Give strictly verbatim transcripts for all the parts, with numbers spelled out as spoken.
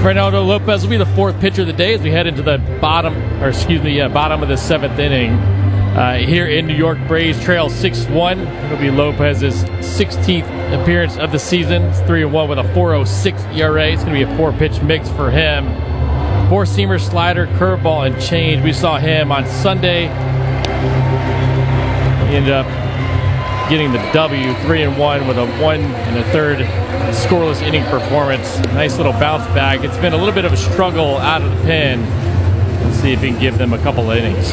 Reynaldo Lopez will be the fourth pitcher of the day as we head into the bottom, or excuse me, yeah, bottom of the seventh inning. Uh, here in New York, Braves trail six one. It'll be Lopez's sixteenth appearance of the season. It's three and one with a four oh six E R A. It's going to be a four-pitch mix for him. Four-seamer, slider, curveball, and change. We saw him on Sunday. He ended up getting the W, three and one with a one and a third scoreless inning performance. Nice little bounce back. It's been a little bit of a struggle out of the pen. Let's see if he can give them a couple of innings.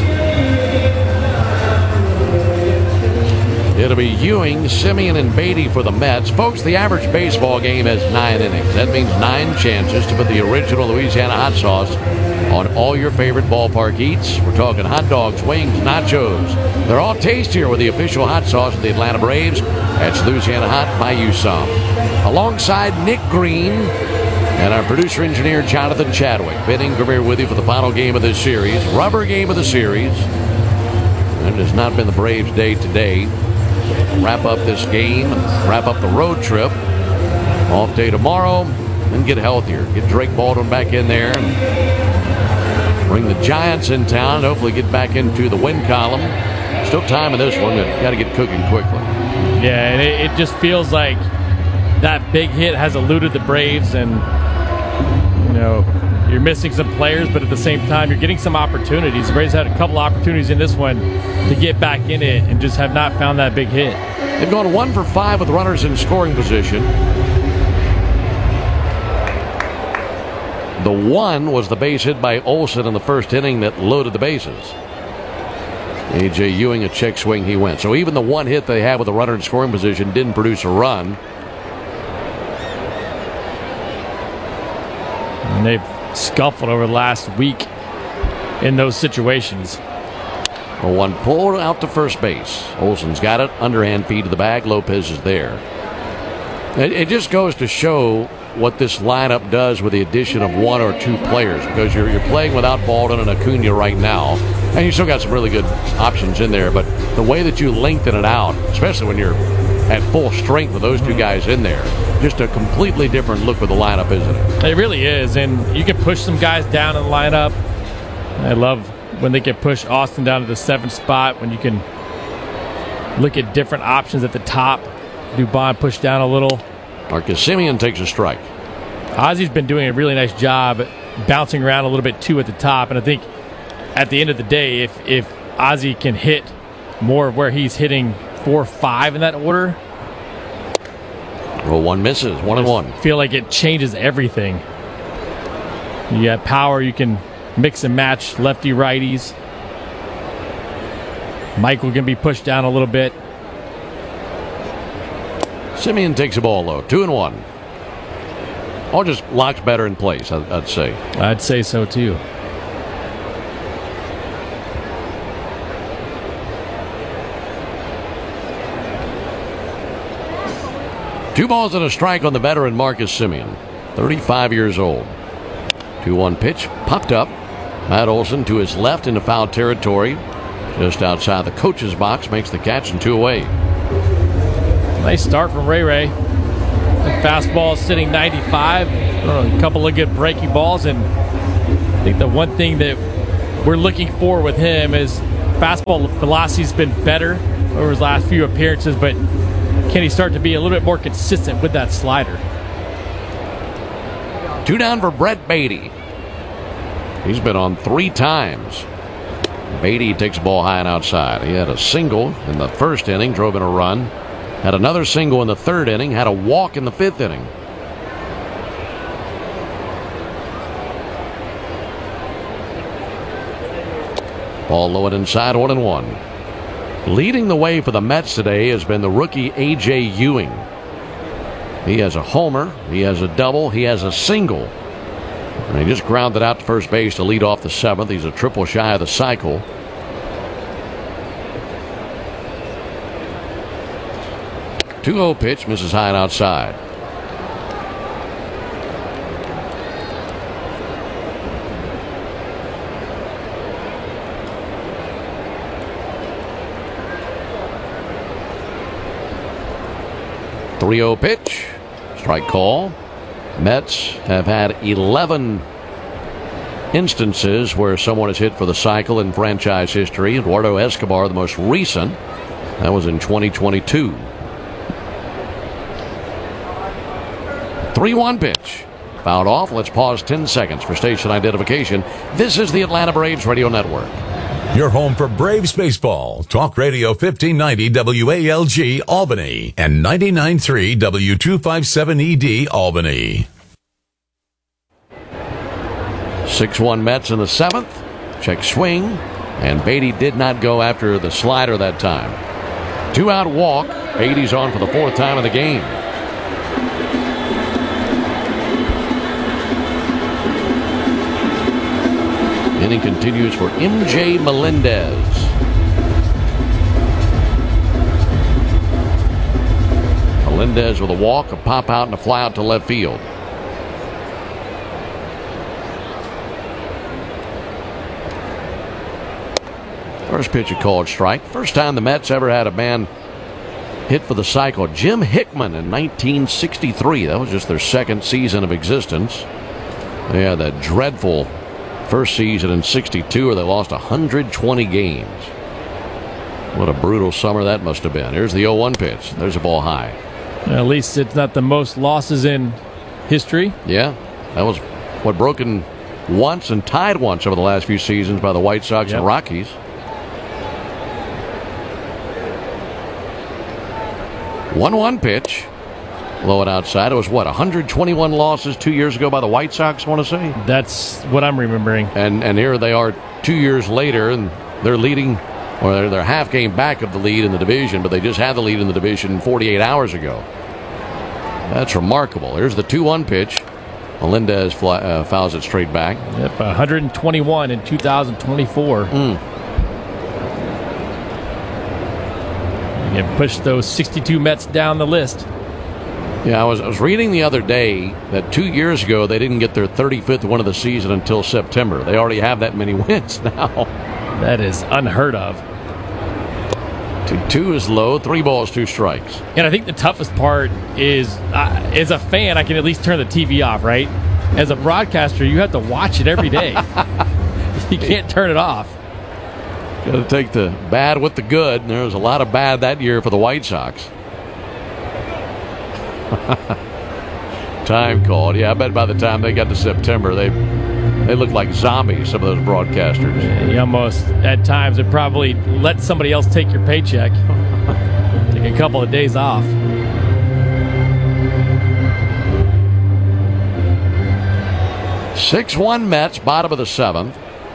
It'll be Ewing, Semien, and Beatty for the Mets. Folks, the average baseball game has nine innings. That means nine chances to put the original Louisiana hot sauce on all your favorite ballpark eats. We're talking hot dogs, wings, nachos. They're all tastier with the official hot sauce of the Atlanta Braves. That's Louisiana Hot. Buy you some. Alongside Nick Green and our producer-engineer Jonathan Chadwick. Ben Ingram here with you for the final game of this series. Rubber game of the series. It has not been the Braves' day today. Wrap up this game, wrap up the road trip. Off day tomorrow, and get healthier. Get Drake Baldwin back in there. And bring the Giants in town and hopefully get back into the win column. Still time in this one, but got to get cooking quickly. Yeah, and it, it just feels like that big hit has eluded the Braves, and you know, you're missing some players, but at the same time, you're getting some opportunities. The Braves had a couple opportunities in this one to get back in it and just have not found that big hit. They've gone one for five with runners in scoring position. The one was the base hit by Olson in the first inning that loaded the bases. A J. Ewing, a check swing, he went. So even the one hit they had with a runner in scoring position didn't produce a run. And they've scuffled over the last week in those situations. A one pulled out to first base. Olson's got it. Underhand feed to the bag. Lopez is there. It, it just goes to show what this lineup does with the addition of one or two players, because you're, you're playing without Baldwin and Acuna right now, and you still got some really good options in there, but the way that you lengthen it out, especially when you're at full strength with those two guys in there, just a completely different look with the lineup, isn't it? It really is, and you can push some guys down in the lineup. I love when they can push Austin down to the seventh spot, when you can look at different options at the top. Dubon push down a little. Marcus Semien takes a strike. Ozzy's been doing a really nice job bouncing around a little bit too at the top, and I think at the end of the day, if if Ozzy can hit more of where he's hitting four, five in that order, well, one misses, one and one. Feel like it changes everything. You got power, you can mix and match lefty righties. Michael can be pushed down a little bit. Semien takes a ball low, two and one. All just locks better in place, I'd, I'd say. I'd say so too. Two balls and a strike on the veteran Marcus Semien, thirty-five years old. two one pitch, popped up. Matt Olson to his left into foul territory, just outside the coach's box, makes the catch and two away. Nice start from Ray Ray. Fastball sitting ninety-five. A couple of good breaking balls, and I think the one thing that we're looking for with him is fastball velocity's been better over his last few appearances, but can he start to be a little bit more consistent with that slider? Two down for Brett Beatty. He's been on three times. Beatty takes the ball high and outside. He had a single in the first inning, drove in a run. Had another single in the third inning. Had a walk in the fifth inning. Ball low and inside, one and one. Leading the way for the Mets today has been the rookie A J. Ewing. He has a homer. He has a double. He has a single. And he just grounded out to first base to lead off the seventh. He's a triple shy of the cycle. two oh pitch, misses high and outside. three oh pitch, strike call. Mets have had eleven instances where someone has hit for the cycle in franchise history. Eduardo Escobar, the most recent. That was in twenty twenty-two. three one pitch. Fouled off. Let's pause ten seconds for station identification. This is the Atlanta Braves Radio Network. Your home for Braves baseball. Talk Radio fifteen ninety W A L G Albany and ninety-nine point three W two fifty-seven E D Albany. six one Mets in the seventh. Check swing. And Beatty did not go after the slider that time. Two out walk. Beatty's on for the fourth time of the game. Inning continues for M J Melendez. Melendez with a walk, a pop out, and a fly out to left field. First pitch a called strike. First time the Mets ever had a man hit for the cycle. Jim Hickman in nineteen sixty-three. That was just their second season of existence. They had that dreadful first season in sixty-two where they lost one hundred twenty games. What a brutal summer that must have been. Here's the oh one pitch. There's a ball high. At least it's not the most losses in history. Yeah, that was what broken once and tied once over the last few seasons by the White Sox Yep. and Rockies. one one pitch. Low and outside. It was what, one hundred twenty-one losses two years ago by the White Sox, I want to say? That's what I'm remembering. And and here they are two years later, and they're leading, or they're, they're half game back of the lead in the division, but they just had the lead in the division forty-eight hours ago. That's remarkable. Here's the two one pitch. Melendez fly, uh, fouls it straight back. Yep, one hundred twenty-one in two thousand twenty-four. Mm. You push those sixty-two Mets down the list. Yeah, I was I was reading the other day that two years ago they didn't get their thirty-fifth win of the season until September. They already have that many wins now. That is unheard of. Two, two is low. Three balls, two strikes. And I think the toughest part is, uh, as a fan, I can at least turn the T V off, right? As a broadcaster, you have to watch it every day. You can't turn it off. Got to take the bad with the good. And there was a lot of bad that year for the White Sox. Time called. Yeah, I bet by the time they got to September, they they looked like zombies, some of those broadcasters. You almost, at times, would probably let somebody else take your paycheck. Take a couple of days off. six one Mets, bottom of the seventh.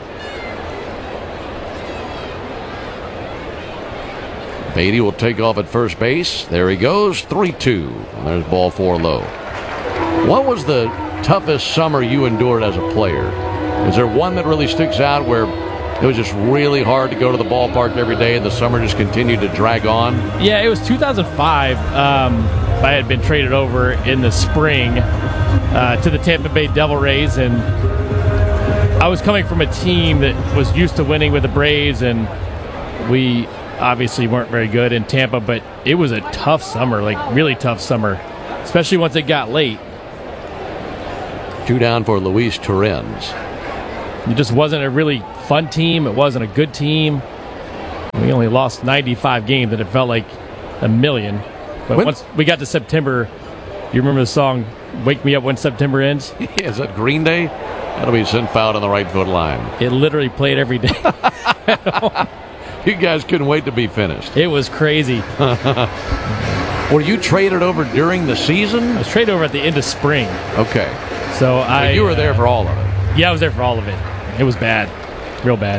Beatty will take off at first base. There he goes, three two. And there's ball four low. What was the toughest summer you endured as a player? Is there one that really sticks out where it was just really hard to go to the ballpark every day and the summer just continued to drag on? Yeah, it was two thousand five. Um, I had been traded over in the spring uh, to the Tampa Bay Devil Rays, and I was coming from a team that was used to winning with the Braves, and we obviously weren't very good in Tampa, but it was a tough summer, like really tough summer, especially once it got late. Two down for Luis Torrens. It just wasn't a really fun team. It wasn't a good team. We only lost ninety-five games, and it felt like a million. But when, once we got to September, you remember the song "Wake Me Up When September Ends"? Is that Green Day? That'll be sent foul on the right foot line. It literally played every day. You guys couldn't wait to be finished. It was crazy. Were you traded over during the season? I was traded over at the end of spring. Okay. So, so I. you were there for all of it. Yeah, I was there for all of it. It was bad, real bad.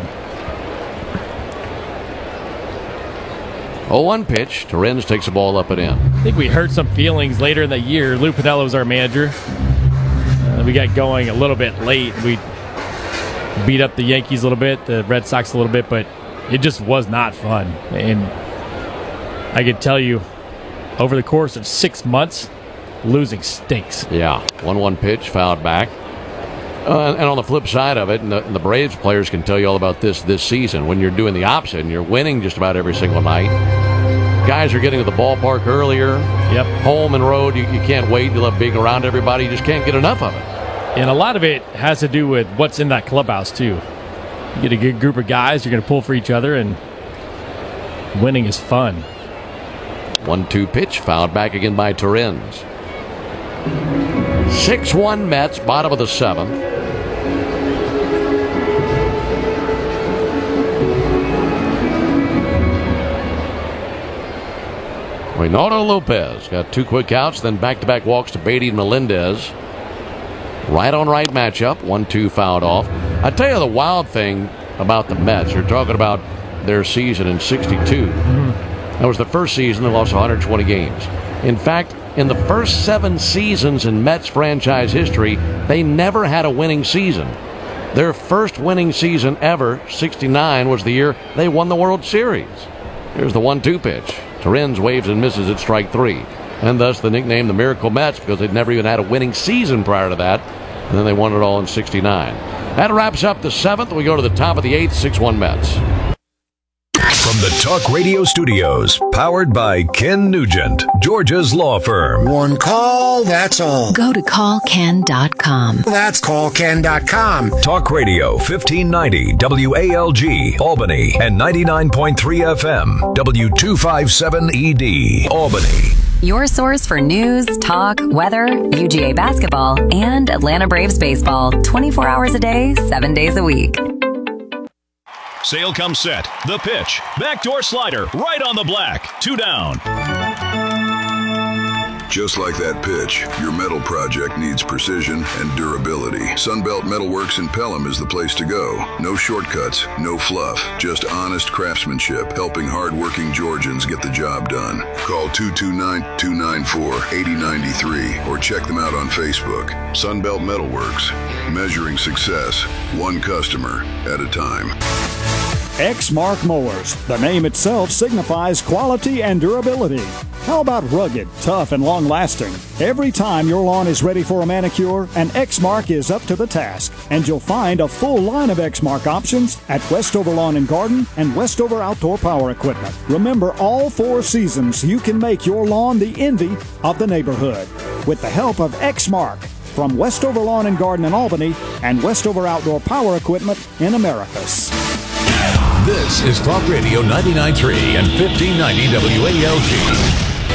oh one pitch. Torrens takes the ball up and in. I think we hurt some feelings later in the year. Lou Piniella was our manager. Uh, we got going a little bit late. We beat up the Yankees a little bit, the Red Sox a little bit, but it just was not fun. And I could tell you, over the course of six months, losing stinks. Yeah, one one pitch, fouled back. Uh, and on the flip side of it, and the, and the Braves players can tell you all about this this season, when you're doing the opposite and you're winning just about every single night, Guys are getting to the ballpark earlier. Yep. Home and road, you, you can't wait. You love being around everybody. You just can't get enough of it. And a lot of it has to do with what's in that clubhouse, too. You get a good group of guys, you're going to pull for each other, and winning is fun. one two pitch, fouled back again by Torrens. six one Mets, bottom of the seventh. Reynaldo Lopez got two quick outs, then back-to-back walks to Beatty and Melendez. Right on right matchup, one two fouled off. I tell you the wild thing about the Mets, you're talking about their season in sixty-two. Mm-hmm. That was the first season they lost one hundred twenty games. In fact, in the first seven seasons in Mets franchise history, they never had a winning season. Their first winning season ever, sixty-nine, was the year they won the World Series. Here's the one two pitch. Torrens waves and misses at strike three. And thus the nickname the Miracle Mets, because they'd never even had a winning season prior to that. And then they won it all in sixty-nine. That wraps up the seventh. We go to the top of the eighth, six one Mets. From the Talk Radio Studios, powered by Ken Nugent, Georgia's law firm. One call, that's all. Go to call ken dot com. That's call ken dot com. Talk Radio fifteen ninety W A L G, Albany, and ninety-nine point three F M, W two fifty-seven E D, Albany. Your source for news, talk, weather, U G A basketball, and Atlanta Braves baseball. twenty-four hours a day, seven days a week. Sale comes set. The pitch. Backdoor slider. Right on the black. Two down. Just like that pitch, your metal project needs precision and durability. Sunbelt Metalworks in Pelham is the place to go. No shortcuts, no fluff, just honest craftsmanship, helping hard-working Georgians get the job done. Call two two nine, two nine four, eight zero nine three or check them out on Facebook. Sunbelt Metalworks, measuring success, one customer at a time. Exmark Mowers. The name itself signifies quality and durability. How about rugged, tough, and long-lasting? Every time your lawn is ready for a manicure, an Exmark is up to the task. And you'll find a full line of Exmark options at Westover Lawn and Garden and Westover Outdoor Power Equipment. Remember, all four seasons you can make your lawn the envy of the neighborhood with the help of Exmark from Westover Lawn and Garden in Albany and Westover Outdoor Power Equipment in Americus. This is Talk Radio ninety-nine point three and fifteen ninety W A L G.